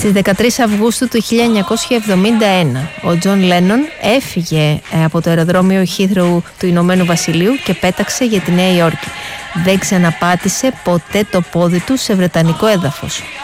Στις 13 Αυγούστου του 1971 ο Τζον Λένον έφυγε από το αεροδρόμιο Heathrow του Ηνωμένου Βασιλείου και πέταξε για τη Νέα Υόρκη. Δεν ξαναπάτησε ποτέ το πόδι του σε βρετανικό έδαφος.